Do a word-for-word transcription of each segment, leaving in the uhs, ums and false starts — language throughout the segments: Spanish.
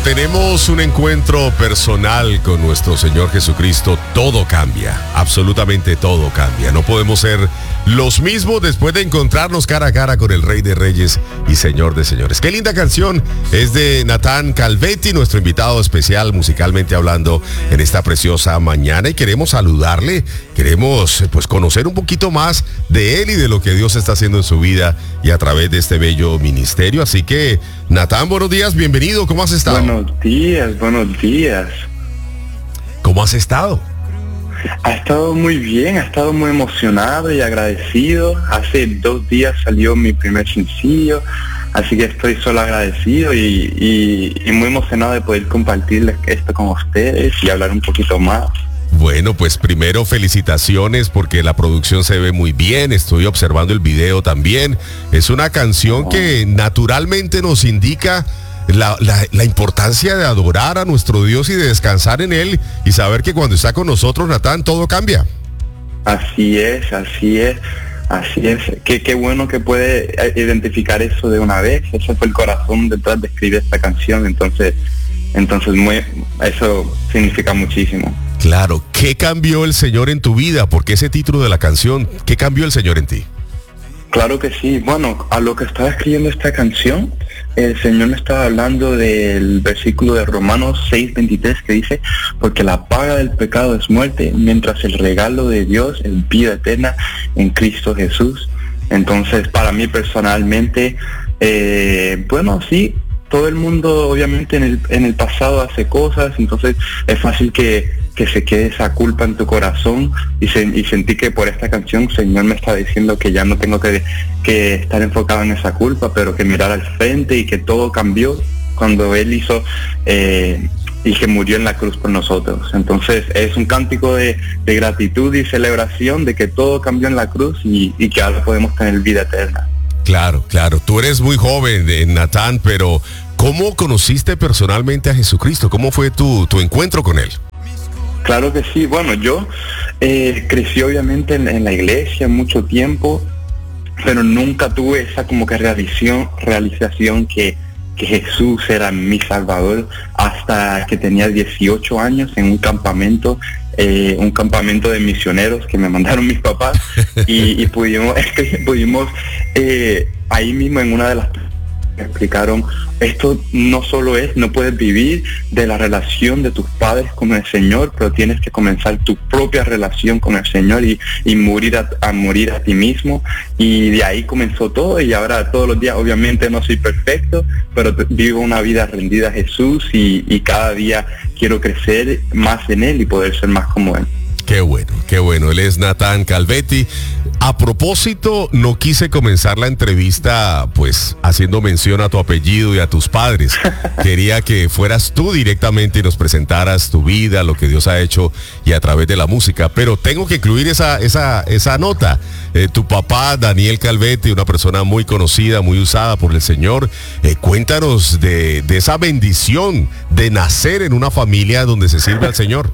tenemos un encuentro personal con nuestro Señor Jesucristo, todo cambia, absolutamente todo cambia. No podemos ser los mismos después de encontrarnos cara a cara con el Rey de Reyes y Señor de Señores. Qué linda canción, es de Natán Calvetti, nuestro invitado especial musicalmente hablando en esta preciosa mañana, y queremos saludarle, queremos pues conocer un poquito más de él y de lo que Dios está haciendo en su vida y a través de este bello ministerio. Así que, Natán, buenos días, bienvenido, ¿cómo has estado? Buenos días, buenos días. ¿Cómo has estado? Ha estado muy bien, ha estado muy emocionado y agradecido. Hace dos días salió mi primer sencillo, así que estoy solo agradecido y, y, y muy emocionado de poder compartir esto con ustedes y hablar un poquito más. Bueno, pues primero felicitaciones porque la producción se ve muy bien, estoy observando el video también. Es una canción que naturalmente nos indica La, la, la importancia de adorar a nuestro Dios y de descansar en Él y saber que cuando está con nosotros, Natán, todo cambia. Así es, así es, así es. Qué, qué bueno que puede identificar eso de una vez. Ese fue el corazón detrás de escribir esta canción, entonces, entonces muy, eso significa muchísimo. Claro, ¿qué cambió el Señor en tu vida? Porque ese título de la canción, ¿qué cambió el Señor en ti? Claro que sí. Bueno, a lo que estaba escribiendo esta canción, el Señor me estaba hablando del versículo de Romanos seis veintitrés que dice: porque la paga del pecado es muerte, mientras el regalo de Dios es vida eterna en Cristo Jesús. Entonces, para mí personalmente, eh, bueno, sí, todo el mundo obviamente en el, en el pasado hace cosas, entonces es fácil que que se quede esa culpa en tu corazón y, se, y sentí que por esta canción el Señor me está diciendo que ya no tengo que, que estar enfocado en esa culpa, pero que mirar al frente y que todo cambió cuando Él hizo eh, y que murió en la cruz por nosotros. Entonces es un cántico de, de gratitud y celebración de que todo cambió en la cruz y, y que ahora podemos tener vida eterna. Claro, claro, tú eres muy joven, eh, Natán, pero ¿cómo conociste personalmente a Jesucristo? ¿Cómo fue tu, tu encuentro con Él? Claro que sí. Bueno, yo eh, crecí obviamente en, en la iglesia mucho tiempo, pero nunca tuve esa como que realización, realización que, que Jesús era mi Salvador hasta que tenía dieciocho años en un campamento, eh, un campamento de misioneros que me mandaron mis papás y, y pudimos, pudimos eh, ahí mismo en una de las me explicaron, esto no solo es, no puedes vivir de la relación de tus padres con el Señor, pero tienes que comenzar tu propia relación con el Señor y, y morir a, a morir a ti mismo, y de ahí comenzó todo, y ahora todos los días, obviamente no soy perfecto, pero vivo una vida rendida a Jesús y, y cada día quiero crecer más en Él y poder ser más como Él. Qué bueno, qué bueno. Él es Natán Calvetti. A propósito, no quise comenzar la entrevista pues haciendo mención a tu apellido y a tus padres. Quería que fueras tú directamente y nos presentaras tu vida, lo que Dios ha hecho y a través de la música. Pero tengo que incluir esa, esa, esa nota. Eh, tu papá, Daniel Calvetti, una persona muy conocida, muy usada por el Señor. Eh, cuéntanos de, de esa bendición de nacer en una familia donde se sirve al Señor.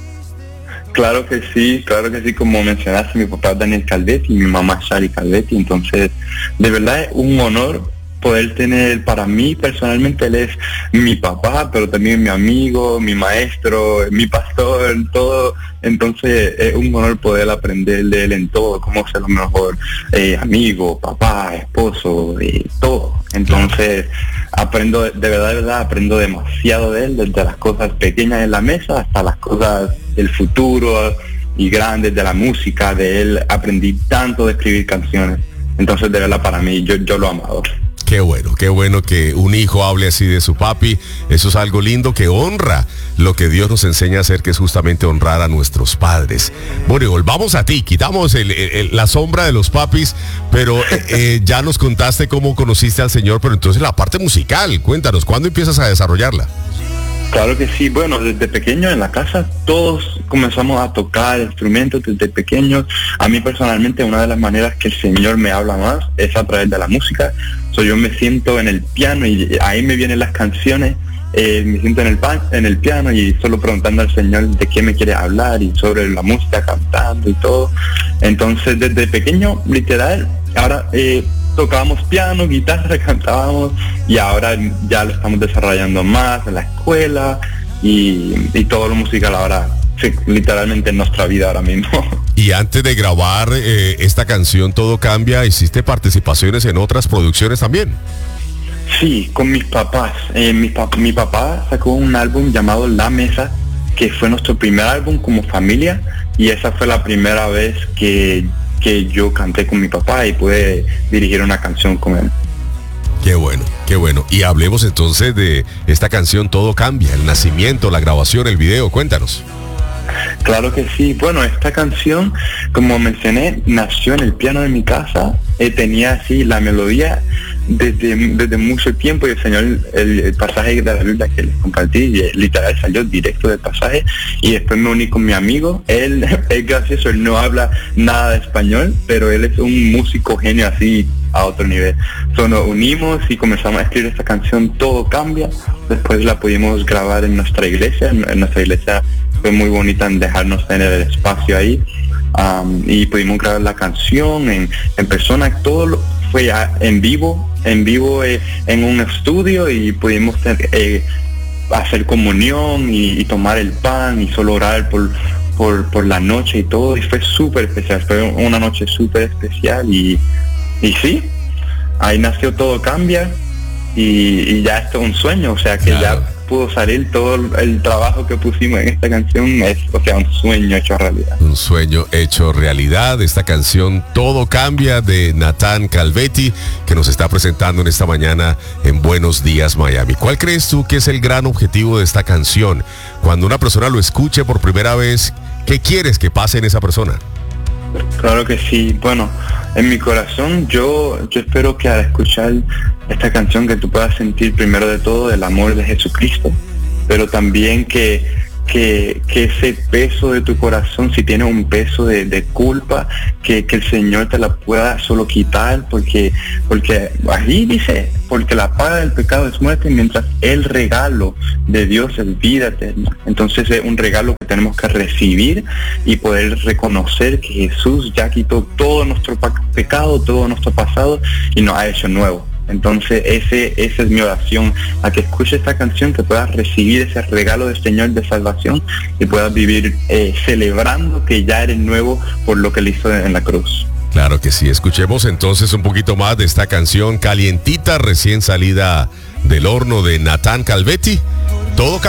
Claro que sí, claro que sí, como mencionaste, mi papá es Daniel Calvetti y mi mamá es Shari Calvetti, entonces de verdad es un honor poder tener, para mí personalmente él es mi papá, pero también mi amigo, mi maestro, mi pastor, todo, entonces es un honor poder aprender de él en todo, cómo ser lo mejor eh, amigo, papá, esposo, eh, todo, entonces aprendo, de verdad, de verdad, aprendo demasiado de él, desde las cosas pequeñas en la mesa hasta las cosas del futuro y grandes de la música, de él aprendí tanto de escribir canciones, entonces de verdad para mí, yo, yo lo he amado. Qué bueno, qué bueno que un hijo hable así de su papi. Eso es algo lindo que honra lo que Dios nos enseña a hacer, que es justamente honrar a nuestros padres. Bueno, y volvamos a ti, quitamos el, el, la sombra de los papis, pero eh, ya nos contaste cómo conociste al Señor, pero entonces la parte musical, cuéntanos, ¿cuándo empiezas a desarrollarla? Claro que sí, bueno, desde pequeño en la casa todos comenzamos a tocar instrumentos desde pequeños. A mí personalmente una de las maneras que el Señor me habla más es a través de la música. So, yo me siento en el piano y ahí me vienen las canciones, eh, me siento en el, en el piano y solo preguntando al Señor de qué me quiere hablar y sobre la música, cantando y todo. Entonces desde pequeño, literal, ahora eh, tocábamos piano, guitarra, cantábamos, y ahora ya lo estamos desarrollando más en la escuela y, y todo lo musical ahora, sí, literalmente en nuestra vida ahora mismo. Y antes de grabar eh, esta canción Todo Cambia, ¿hiciste participaciones en otras producciones también? Sí, con mis papás. Eh, mi, pap- mi papá sacó un álbum llamado La Mesa, que fue nuestro primer álbum como familia, y esa fue la primera vez que, que yo canté con mi papá y pude dirigir una canción con él. Qué bueno, qué bueno. Y hablemos entonces de esta canción Todo Cambia, el nacimiento, la grabación, el video. Cuéntanos. Claro que sí. Bueno, esta canción, como mencioné, nació en el piano de mi casa. Eh, tenía así la melodía desde, desde mucho tiempo, y el Señor, el, el pasaje de la Biblia que les compartí, y, literal salió directo del pasaje, y después me uní con mi amigo. Él es gracioso, él no habla nada de español, pero él es un músico genio así a otro nivel. So, nos unimos y comenzamos a escribir esta canción Todo Cambia. Después la pudimos grabar en nuestra iglesia. En, en nuestra iglesia fue muy bonita en dejarnos tener el espacio ahí, um, y pudimos grabar la canción en, en persona. Todo lo, fue ya en vivo, en vivo eh, en un estudio, y pudimos eh, hacer comunión y, y tomar el pan y solo orar por, por, por la noche y todo, y fue súper especial, fue una noche súper especial, y, y sí, ahí nació Todo Cambia, y, y ya esto es un sueño, o sea que claro, ya pudo salir todo el trabajo que pusimos en esta canción, es, o sea, un sueño hecho realidad. Un sueño hecho realidad, esta canción Todo Cambia de Natán Calvetti, que nos está presentando en esta mañana en Buenos Días Miami. ¿Cuál crees tú que es el gran objetivo de esta canción? Cuando una persona lo escuche por primera vez, ¿qué quieres que pase en esa persona? Claro que sí. Bueno, en mi corazón yo, yo espero que al escuchar esta canción que tú puedas sentir primero de todo el amor de Jesucristo, pero también que, que, que ese peso de tu corazón, si tiene un peso de, de culpa, que, que el Señor te la pueda solo quitar, porque, porque ahí dice, porque la paga del pecado es muerte, mientras el regalo de Dios es vida eterna. Entonces es un regalo que tenemos que recibir y poder reconocer que Jesús ya quitó todo nuestro pecado, todo nuestro pasado, y nos ha hecho nuevo. Entonces ese, esa es mi oración, a que escuches esta canción, que puedas recibir ese regalo del Señor de salvación y puedas vivir eh, celebrando que ya eres nuevo por lo que le hizo en la cruz. Claro que sí. Escuchemos entonces un poquito más de esta canción calientita, recién salida del horno de Natán Calvetti. Todo cambia.